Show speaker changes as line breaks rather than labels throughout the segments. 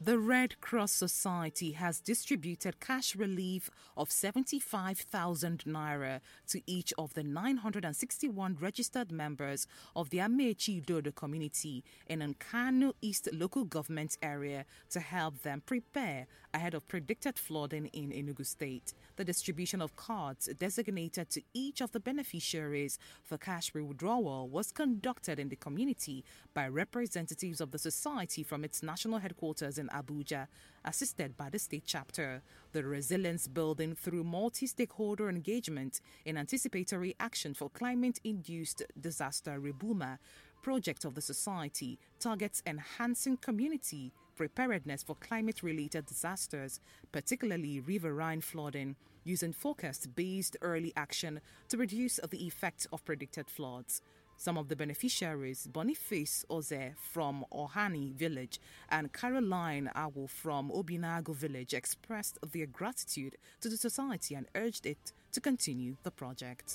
The Red Cross Society has distributed cash relief of 75,000 naira to each of the 961 registered members of the Amechi Dodo community in Nkanu East local government area to help them prepare ahead of predicted flooding in Enugu State. The distribution of cards designated to each of the beneficiaries for cash withdrawal was conducted in the community by representatives of the society from its national headquarters in Abuja, assisted by the state chapter. The resilience building through multi-stakeholder engagement in anticipatory action for climate-induced disaster Rebuma project of the society targets enhancing community preparedness for climate-related disasters, particularly riverine flooding, using focused-based early action to reduce the effect of predicted floods. Some of the beneficiaries, Boniface Oze from Ohani village and Caroline Awo from Obinago village, expressed their gratitude to the society and urged it to continue the project.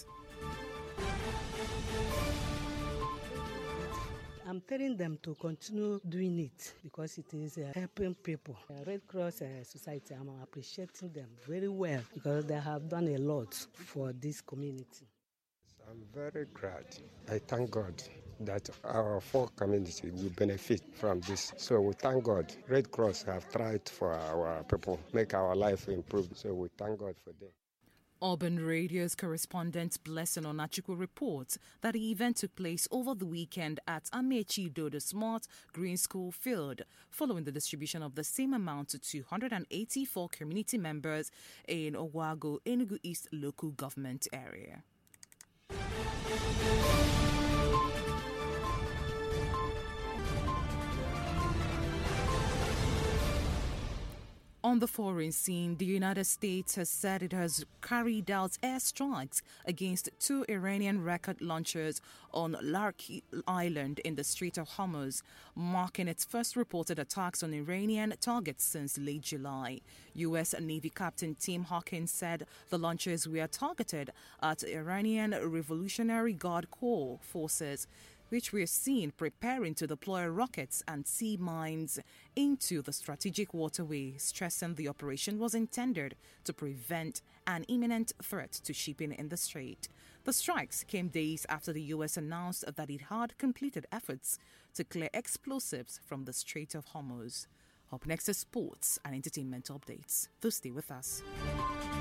I'm telling them to continue doing it because it is helping people. Red Cross Society, I'm appreciating them very well because they have done a lot for this community.
I'm very glad. I thank God that our four community will benefit from this. So we thank God. Red Cross have tried for our people, make our life improve. So we thank God for them.
Urban Radio's correspondent Blessing Onachukwu reports that the event took place over the weekend at Amechi Dodo Smart Green School Field, following the distribution of the same amount to 284 community members in Owago, Enugu East local government area. On the foreign scene, the United States has said it has carried out airstrikes against two Iranian rocket launchers on Larki Island in the Strait of Hormuz, marking its first reported attacks on Iranian targets since late July. U.S. Navy Captain Tim Hawkins said the launchers were targeted at Iranian Revolutionary Guard Corps forces, which were seen preparing to deploy rockets and sea mines into the strategic waterway, stressing the operation was intended to prevent an imminent threat to shipping in the strait. The strikes came days after the U.S. announced that it had completed efforts to clear explosives from the Strait of Hormuz. Up next is sports and entertainment updates. So stay with us.